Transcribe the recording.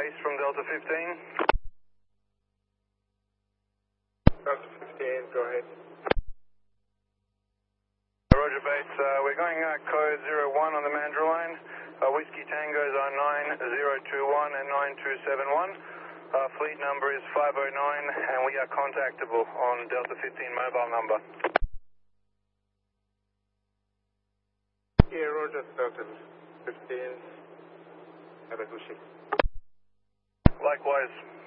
base from Delta 15. Delta 15, go ahead. Roger base, we're going code 01 on the Mandra line. Whiskey Tangos are 9021 and 9271. Fleet number is 509 and we are contactable on Delta 15 mobile number. Yeah, Roger, Delta 15. Have a good shift. Likewise.